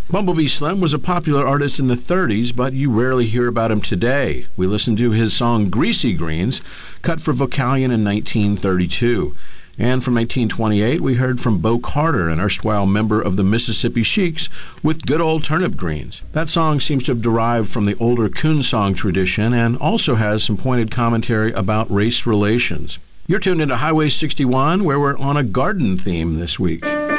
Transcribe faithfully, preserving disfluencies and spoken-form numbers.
Bumblebee Slim was a popular artist in the thirties, but you rarely hear about him today. We listened to his song Greasy Greens, cut for Vocalion in nineteen thirty-two. And from nineteen twenty-eight, we heard from Bo Carter, an erstwhile member of the Mississippi Sheiks, with Good Old Turnip Greens. That song seems to have derived from the older coon song tradition and also has some pointed commentary about race relations. You're tuned into Highway sixty-one, where we're on a garden theme this week.